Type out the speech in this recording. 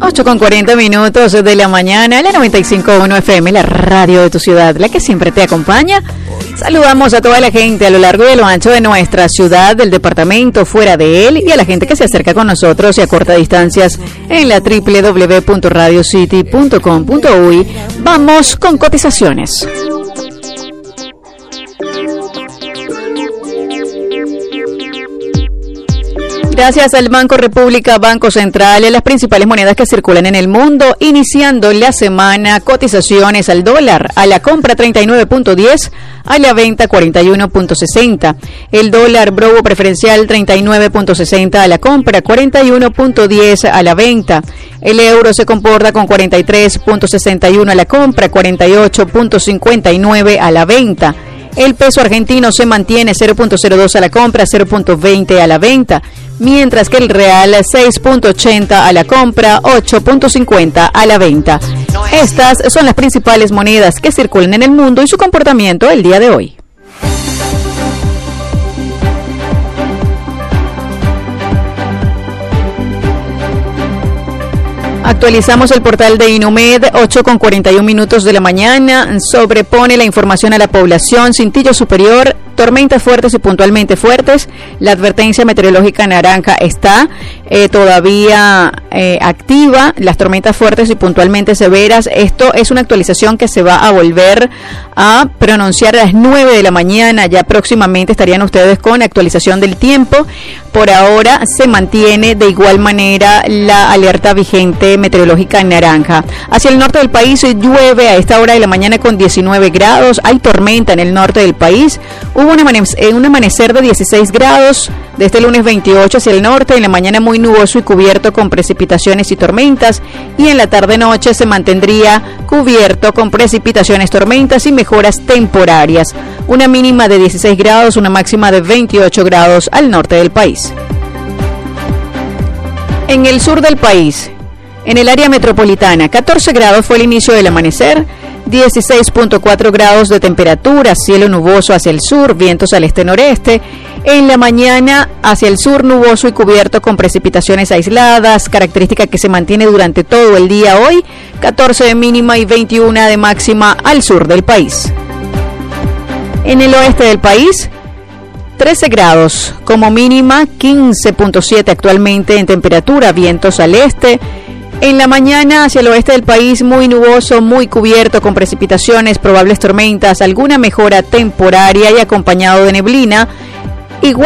8:40 de la mañana, la 95.1 FM, la radio de tu ciudad, la que siempre te acompaña. Saludamos a toda la gente a lo largo y a lo ancho de nuestra ciudad, del departamento, fuera de él, y a la gente que se acerca con nosotros y a corta distancias en la www.radiocity.com.uy. Vamos con cotizaciones. Gracias al Banco República, Banco Central, las principales monedas que circulan en el mundo, iniciando la semana, cotizaciones al dólar, a la compra 39.10, a la venta 41.60, el dólar brobo preferencial 39.60 a la compra, 41.10 a la venta, el euro se comporta con 43.61 a la compra, 48.59 a la venta. El peso argentino se mantiene 0.02 a la compra, 0.20 a la venta, mientras que el real 6.80 a la compra, 8.50 a la venta. Estas son las principales monedas que circulan en el mundo y su comportamiento el día de hoy. Actualizamos el portal de Inumed, 8:41 de la mañana. Sobrepone la información a la población. Cintillo superior, tormentas fuertes y puntualmente fuertes. La advertencia meteorológica naranja está todavía activa. Las tormentas fuertes y puntualmente severas. Esto es una actualización que se va a volver a pronunciar a las 9 de la mañana. Ya próximamente estarían ustedes con actualización del tiempo. Por ahora se mantiene de igual manera la alerta vigente meteorológica naranja. Hacia el norte del país llueve a esta hora de la mañana con 19 grados. Hay tormenta en el norte del país. Hubo un amanecer de 16 grados de este lunes 28 hacia el norte. En la mañana muy nuboso y cubierto con precipitaciones y tormentas. Y en la tarde-noche se mantendría cubierto con precipitaciones, tormentas y mejoras temporarias. Una mínima de 16 grados, una máxima de 28 grados al norte del país. En el sur del país, en el área metropolitana, 14 grados fue el inicio del amanecer, 16.4 grados de temperatura, cielo nuboso hacia el sur, vientos al este-noreste. En la mañana hacia el sur nuboso y cubierto con precipitaciones aisladas, característica que se mantiene durante todo el día hoy, 14 de mínima y 21 de máxima al sur del país. En el oeste del país, 13 grados como mínima, 15.7 actualmente en temperatura, vientos al este. En la mañana hacia el oeste del país muy nuboso, muy cubierto con precipitaciones, probables tormentas, alguna mejora temporaria y acompañado de neblina.